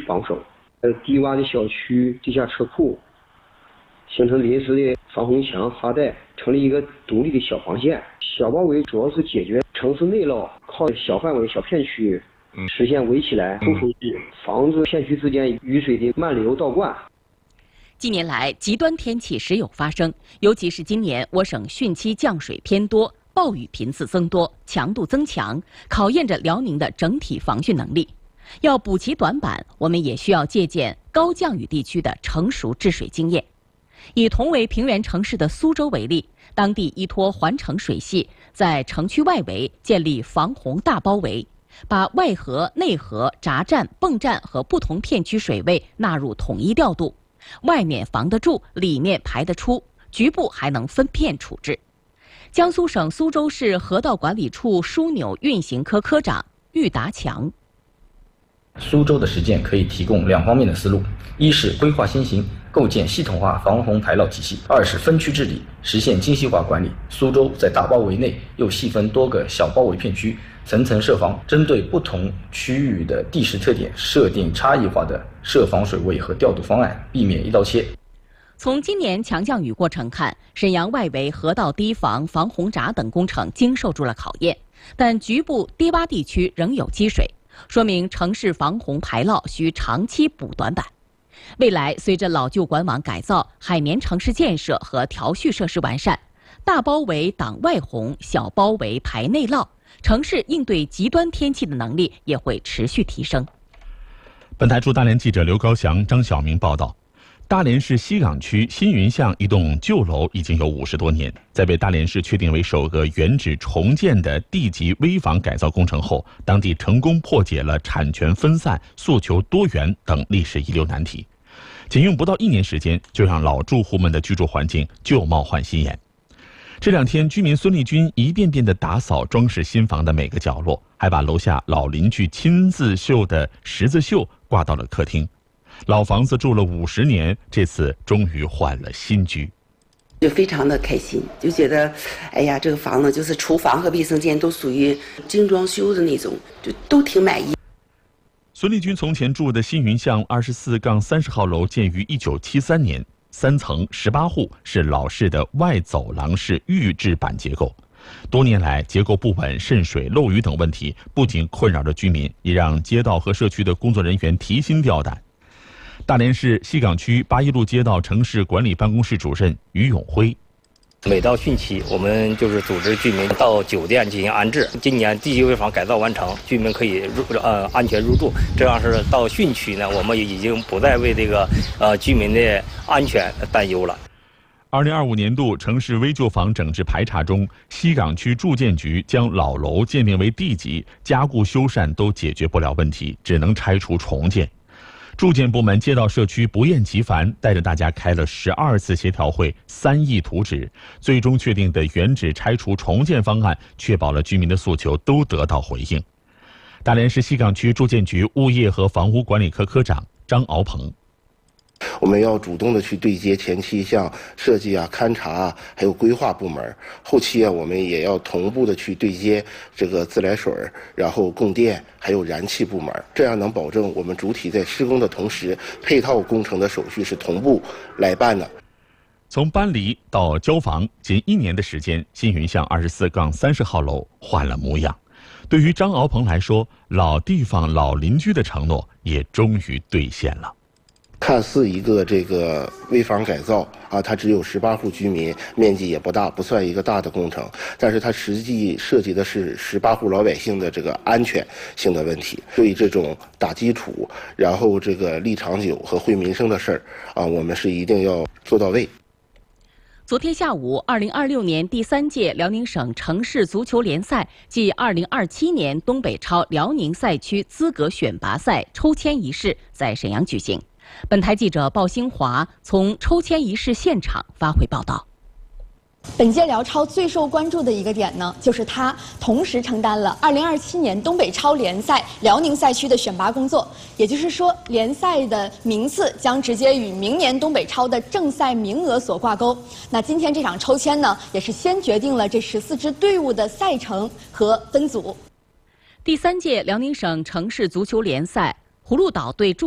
防守。低洼的小区、地下车库形成临时的防洪墙哈带，成立一个独立的小防线。小包围主要是解决城市内涝，靠小范围、小片区实现围起来、突出去，防止片区之间雨水的漫流倒灌。 近年来，极端天气时有发生，尤其是今年我省汛期降水偏多，暴雨频次增多，强度增强，考验着辽宁的整体防汛能力。要补齐短板，我们也需要借鉴高降雨地区的成熟治水经验。以同为平原城市的苏州为例，当地依托环城水系，在城区外围建立防洪大包围，把外河、内河、闸站、泵站和不同片区水位纳入统一调度，外面防得住，里面排得出，局部还能分片处置。江苏省苏州市河道管理处枢纽运行科科长郁达强。 苏州的实践可以提供两方面的思路：一是规划先行，构建系统化防洪排涝体系；二是分区治理，实现精细化管理。苏州在大包围内又细分多个小包围片区，层层设防，针对不同区域的地势特点，设定差异化的设防水位和调度方案，避免一刀切。 从今年强降雨过程看，沈阳外围河道堤防、防洪闸等工程经受住了考验，但局部低洼地区仍有积水，说明城市防洪排涝需长期补短板。未来随着老旧管网改造、海绵城市建设和调蓄设施完善，大包围挡外洪，小包围排内涝，城市应对极端天气的能力也会持续提升。 本台驻大连记者刘高翔、张晓明报道。大连市西岗区新云巷一栋旧楼已经有50多年，在被大连市确定为首个原址重建的地级危房改造工程后，当地成功破解了产权分散、诉求多元等历史遗留难题，仅用不到1年时间，就让老住户们的居住环境旧貌换新颜。这2天，居民孙立军一遍遍地打扫装饰新房的每个角落，还把楼下老邻居亲自绣的十字绣挂到了客厅。老房子住了50年，这次终于换了新居， 就非常的开心，就觉得，哎呀，这个房子就是厨房和卫生间都属于精装修的那种，就都挺满意。 孙立军从前住的新云巷24-30号楼建于1973年，3层18户，是老式的外走廊式预制板结构。多年来，结构不稳、渗水、漏雨等问题不仅困扰着居民，也让街道和社区的工作人员提心吊胆。大连市西岗区八一路街道城市管理办公室主任于永辉： 每到汛期，我们就是组织居民到酒店进行安置。今年地级危房改造完成，居民可以安全入住。这样是到汛区呢，我们已经不再为这个居民的安全担忧了。 2025年度城市危旧房整治排查中，西岗区住建局将老楼鉴定为地级，加固修缮都解决不了问题，只能拆除重建。住建部门、街道社区不厌其烦，带着大家开了12次协调会，3议图纸，最终确定的原址拆除重建方案，确保了居民的诉求都得到回应。大连市西岗区住建局物业和房屋管理科科长张敖鹏： 我们要主动的去对接前期像设计啊、勘察啊，还有规划部门，后期啊，我们也要同步的去对接这个自来水，然后供电还有燃气部门，这样能保证我们主体在施工的同时，配套工程的手续是同步来办的。 从搬离到交房，仅1年的时间，新云巷24-30号楼换了模样。对于张敖鹏来说，老地方、老邻居的承诺也终于兑现了。 看似一个这个危房改造啊，它只有18户居民，面积也不大，不算一个大的工程，但是它实际涉及的是18户老百姓的这个安全性的问题。对于这种打基础，然后这个立长久和惠民生的事儿啊，我们是一定要做到位。 昨天下午，2026年第3届辽宁省城市足球联赛暨2027年东北超辽宁赛区资格选拔赛抽签仪式在沈阳举行。本台记者鲍兴华从抽签仪式现场发回报道。 本届辽超最受关注的一个点呢，就是它同时承担了2027年东北超联赛辽宁赛区的选拔工作，也就是说，联赛的名次将直接与明年东北超的正赛名额所挂钩。那今天这场抽签呢，也是先决定了这14支队伍的赛程和分组。 第3届辽宁省城市足球联赛葫芦岛队